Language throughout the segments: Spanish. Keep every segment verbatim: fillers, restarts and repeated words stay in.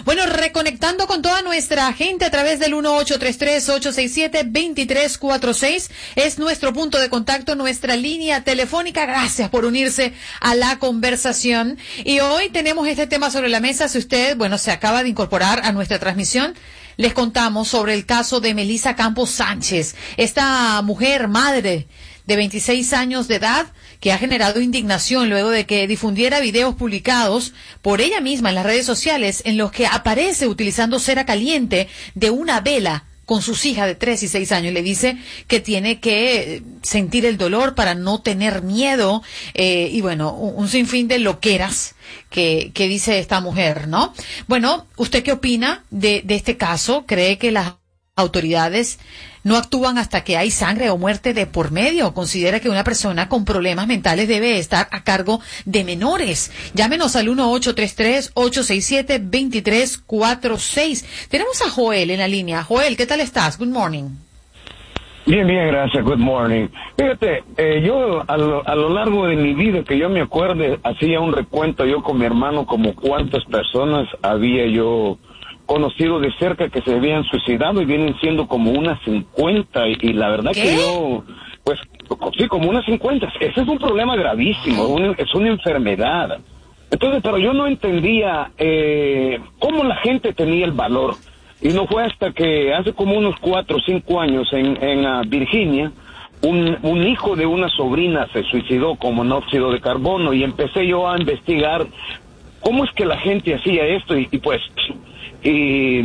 Bueno, reconectando con toda nuestra gente a través del uno ocho tres tres, ocho seis siete, dos tres cuatro seis es nuestro punto de contacto, nuestra línea telefónica. Gracias por unirse a la conversación. Y hoy tenemos este tema sobre la mesa. Si usted, bueno, se acaba de incorporar a nuestra transmisión, les contamos sobre el caso de Melissa Campos Sánchez, esta mujer madre de veintiséis años de edad que ha generado indignación luego de que difundiera videos publicados por ella misma en las redes sociales en los que aparece utilizando cera caliente de una vela con sus hijas de tres y seis años. Le dice que tiene que sentir el dolor para no tener miedo, eh, y bueno, un, un sinfín de loqueras que, que dice esta mujer, ¿no? Bueno, ¿usted qué opina de, de este caso? ¿Cree que las autoridades no actúan hasta que hay sangre o muerte de por medio? ¿Considera que una persona con problemas mentales debe estar a cargo de menores? Llámenos al uno ocho tres tres, ocho seis siete, dos tres cuatro seis. Tenemos a Joel en la línea. Joel, ¿qué tal estás? Good morning. Bien, bien, gracias. Good morning. Fíjate, eh, yo a lo, a lo largo de mi vida, que yo me acuerde, hacía un recuento yo con mi hermano como cuántas personas había yo conocido de cerca que se habían suicidado, y vienen siendo como unas cincuenta, y, y la verdad ¿Qué? que yo, pues, sí, como unas cincuenta. Ese es un problema gravísimo, un, es una enfermedad. Entonces, pero yo no entendía eh, cómo la gente tenía el valor, y no fue hasta que hace como unos cuatro o cinco años en, en uh, Virginia, un, un hijo de una sobrina se suicidó con monóxido de carbono, y empecé yo a investigar cómo es que la gente hacía esto, y, y pues... y,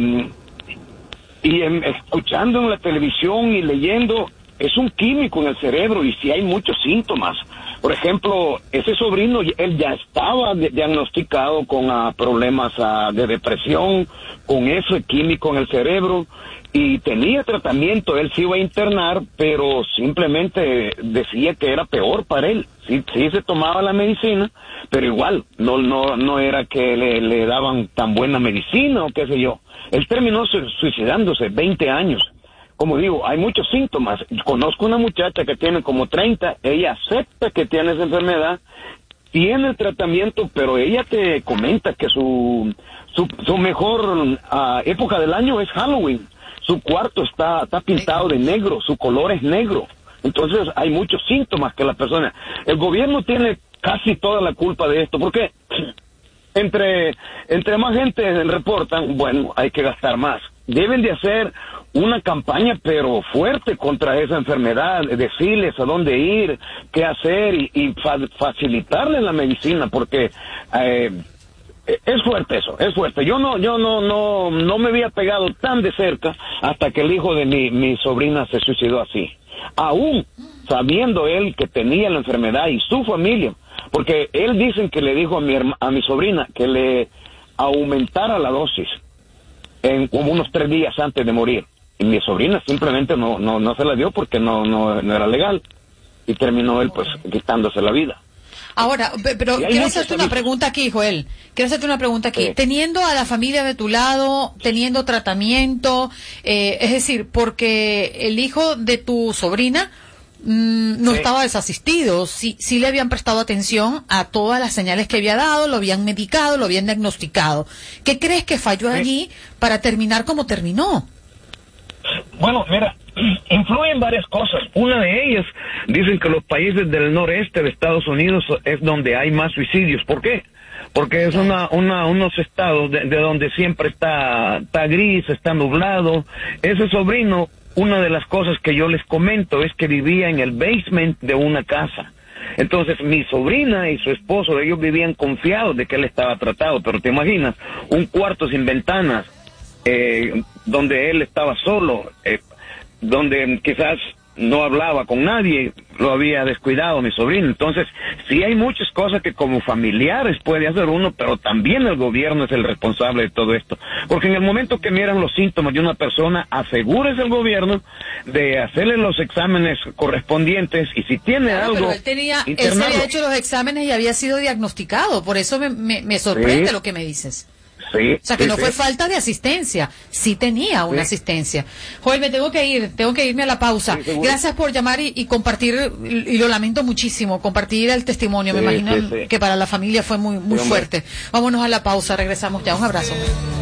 y en, escuchando en la televisión y leyendo, es un químico en el cerebro, y si hay muchos síntomas. Por ejemplo, ese sobrino, él ya estaba de, diagnosticado con uh, problemas uh, de depresión, con ese químico en el cerebro, y tenía tratamiento. Él se iba a internar, pero simplemente decía que era peor para él. Sí, sí se tomaba la medicina, pero igual, no no no era que le, le daban tan buena medicina o qué sé yo. Él terminó su, suicidándose, veinte años. Como digo, hay muchos síntomas. Conozco una muchacha que tiene como treinta, ella acepta que tiene esa enfermedad, tiene el tratamiento, pero ella te comenta que su su, su mejor uh, época del año es Halloween. Su cuarto está, está pintado de negro, su color es negro. Entonces hay muchos síntomas que la persona... El gobierno tiene casi toda la culpa de esto, porque entre, entre más gente reportan, bueno, hay que gastar más. Deben de hacer una campaña, pero fuerte, contra esa enfermedad, decirles a dónde ir, qué hacer, y, y fa facilitarles la medicina, porque... Eh, es fuerte eso, es fuerte. Yo no, yo no, no, no me había pegado tan de cerca hasta que el hijo de mi, mi sobrina se suicidó así. Aún sabiendo él que tenía la enfermedad y su familia, porque él dicen que le dijo a mi a mi sobrina que le aumentara la dosis en como unos tres días antes de morir. Y mi sobrina simplemente no, no, no se la dio porque no, no, no era legal, y terminó él pues quitándose la vida. Ahora, pero quiero hacerte una pregunta aquí, Joel. Quiero hacerte una pregunta aquí. Sí. Teniendo a la familia de tu lado, teniendo tratamiento, eh, es decir, porque el hijo de tu sobrina mmm, no sí. estaba desasistido, sí, sí le habían prestado atención a todas las señales que había dado, lo habían medicado, lo habían diagnosticado. ¿Qué crees que falló sí. allí para terminar como terminó? Bueno, mira, influyen varias cosas. Una de ellas, dicen que los países del noreste de Estados Unidos es donde hay más suicidios. ¿Por qué? Porque es una, una, unos estados de, de donde siempre está, está gris, está nublado. Ese sobrino, una de las cosas que yo les comento es que vivía en el basement de una casa. Entonces mi sobrina y su esposo, ellos vivían confiados de que él estaba tratado, pero te imaginas, un cuarto sin ventanas, eh, donde él estaba solo, eh, donde quizás no hablaba con nadie, lo había descuidado mi sobrino. Entonces, sí hay muchas cosas que como familiares puede hacer uno, pero también el gobierno es el responsable de todo esto. Porque en el momento que miran los síntomas de una persona, asegúrese el gobierno de hacerle los exámenes correspondientes, y si tiene claro, algo... Pero él, tenía, él se había hecho los exámenes y había sido diagnosticado, por eso me, me, me sorprende sí. lo que me dices. Sí, o sea, que sí, no sí. fue falta de asistencia, sí tenía una sí. asistencia. Joel, me tengo que ir, tengo que irme a la pausa. Sí, gracias por llamar y, y compartir, y, y lo lamento muchísimo, compartir el testimonio. Sí, me imagino sí, sí. que para la familia fue muy, muy sí, fuerte. Vámonos a la pausa, regresamos ya. Un abrazo.